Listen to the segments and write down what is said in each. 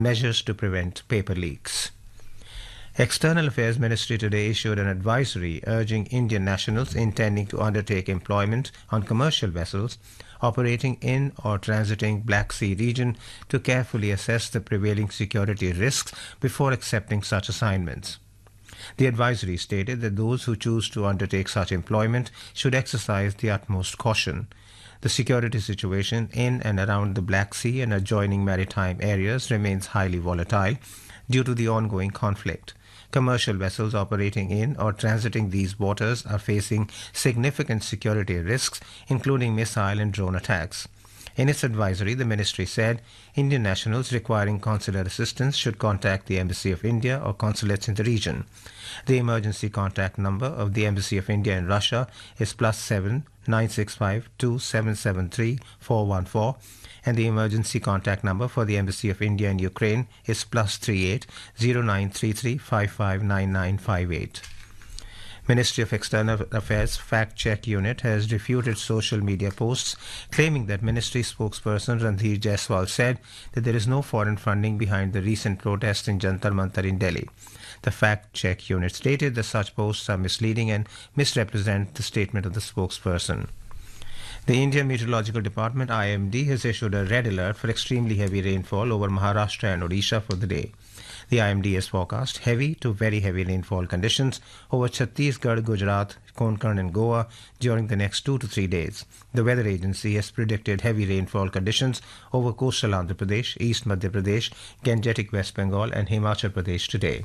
measures to prevent paper leaks. External Affairs Ministry today issued an advisory urging Indian nationals intending to undertake employment on commercial vessels operating in or transiting Black Sea region to carefully assess the prevailing security risks before accepting such assignments. The advisory stated that those who choose to undertake such employment should exercise the utmost caution. The security situation in and around the Black Sea and adjoining maritime areas remains highly volatile due to the ongoing conflict. Commercial vessels operating in or transiting these waters are facing significant security risks, including missile and drone attacks. In its advisory, the ministry said Indian nationals requiring consular assistance should contact the Embassy of India or consulates in the region. The emergency contact number of the Embassy of India in Russia is +7 965 2773 414, and the emergency contact number for the Embassy of India in Ukraine is +38 0933 559958. Ministry of External Affairs Fact Check Unit has refuted social media posts claiming that Ministry spokesperson Randhir Jaiswal said that there is no foreign funding behind the recent protests in Jantar Mantar in Delhi. The Fact Check Unit stated that such posts are misleading and misrepresent the statement of the spokesperson. The Indian Meteorological Department IMD has issued a red alert for extremely heavy rainfall over Maharashtra and Odisha for the day. The IMD has forecast heavy to very heavy rainfall conditions over Chhattisgarh, Gujarat, Konkan and Goa during the next 2 to 3 days. The weather agency has predicted heavy rainfall conditions over coastal Andhra Pradesh, East Madhya Pradesh, Gangetic West Bengal and Himachal Pradesh today.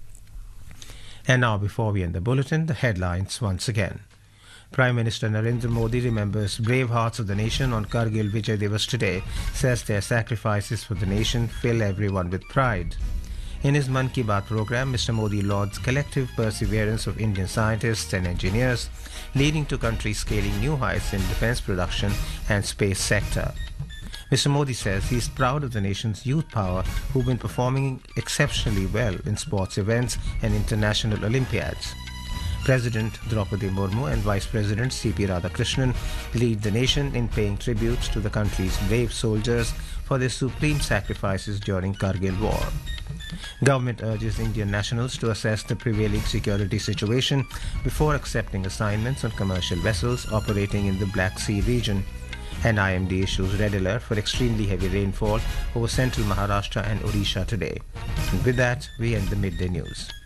And now, before we end the bulletin, the headlines once again. Prime Minister Narendra Modi remembers brave hearts of the nation on Kargil Vijay Divas today, says their sacrifices for the nation fill everyone with pride. In his Mann Ki Baat program, Mr. Modi lauds collective perseverance of Indian scientists and engineers, leading to countries scaling new heights in defense production and space sector. Mr. Modi says he is proud of the nation's youth power who've been performing exceptionally well in sports events and international Olympiads. President Draupadi Murmu and Vice President C.P. Radhakrishnan lead the nation in paying tribute to the country's brave soldiers for their supreme sacrifices during Kargil War. Government urges Indian nationals to assess the prevailing security situation before accepting assignments on commercial vessels operating in the Black Sea region. And IMD issues red alert for extremely heavy rainfall over central Maharashtra and Odisha today. And with that, we end the midday news.